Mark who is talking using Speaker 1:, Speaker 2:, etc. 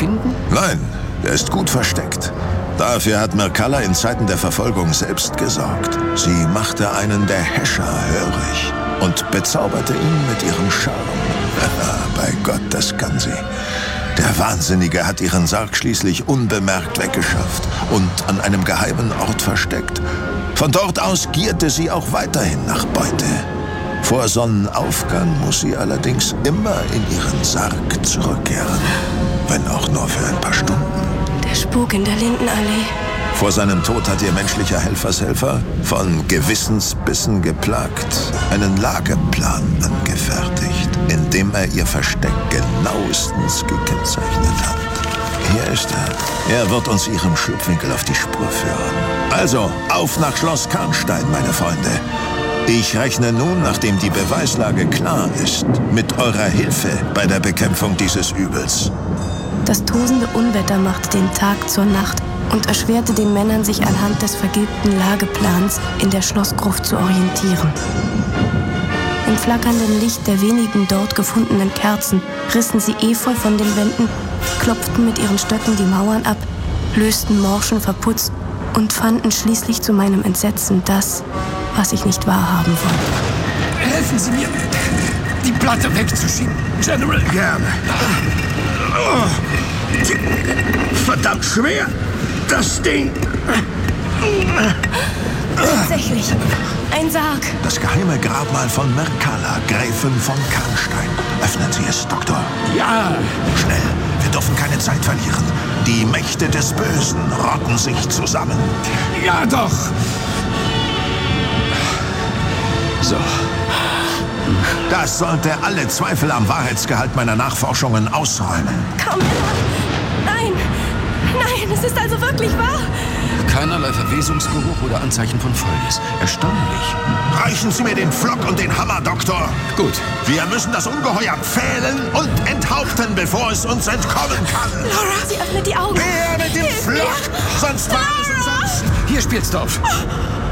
Speaker 1: finden?
Speaker 2: Nein, er ist gut versteckt. Dafür hat Mircalla in Zeiten der Verfolgung selbst gesorgt. Sie machte einen der Häscher hörig und bezauberte ihn mit ihrem Charme. Bei Gott, das kann sie. Der Wahnsinnige hat ihren Sarg schließlich unbemerkt weggeschafft und an einem geheimen Ort versteckt. Von dort aus gierte sie auch weiterhin nach Beute. Vor Sonnenaufgang muss sie allerdings immer in ihren Sarg zurückkehren, wenn auch nur für ein paar Stunden.
Speaker 3: Der Spuk in der Lindenallee.
Speaker 2: Vor seinem Tod hat ihr menschlicher Helfershelfer, von Gewissensbissen geplagt, einen Lageplan angefertigt, in dem er ihr Versteck genauestens gekennzeichnet hat. Hier ist er. Er wird uns ihrem Schlupfwinkel auf die Spur führen. Also, auf nach Schloss Karnstein, meine Freunde. Ich rechne nun, nachdem die Beweislage klar ist, mit eurer Hilfe bei der Bekämpfung dieses Übels.
Speaker 3: Das tosende Unwetter machte den Tag zur Nacht und erschwerte den Männern, sich anhand des vergilbten Lageplans in der Schlossgruft zu orientieren. Im flackernden Licht der wenigen dort gefundenen Kerzen rissen sie Efeu von den Wänden, klopften mit ihren Stöcken die Mauern ab, lösten morschen Verputz und fanden schließlich zu meinem Entsetzen das, was ich nicht wahrhaben wollte.
Speaker 1: Helfen Sie mir, die Platte wegzuschieben, General.
Speaker 4: Gerne. Oh, verdammt schwer, das Ding.
Speaker 3: Tatsächlich, ein Sarg.
Speaker 2: Das geheime Grabmal von Mircalla, Gräfin von Karnstein. Öffnen Sie es, Doktor.
Speaker 4: Ja.
Speaker 2: Schnell, wir dürfen keine Zeit verlieren. Die Mächte des Bösen rotten sich zusammen.
Speaker 4: Ja, doch.
Speaker 1: So.
Speaker 2: Das sollte alle Zweifel am Wahrheitsgehalt meiner Nachforschungen ausräumen.
Speaker 3: Carmilla! Nein! Nein, es ist also wirklich wahr!
Speaker 1: Keinerlei Verwesungsgeruch oder Anzeichen von Fäulnis. Erstaunlich.
Speaker 2: Reichen Sie mir den Pflock und den Hammer, Doktor.
Speaker 1: Gut.
Speaker 2: Wir müssen das Ungeheuer pfählen und enthaupten, bevor es uns entkommen kann.
Speaker 3: Laura, sie öffnet die Augen.
Speaker 2: Her mit dem Pflock, sonst war es umsonst.
Speaker 1: Hier, Spielsdorf.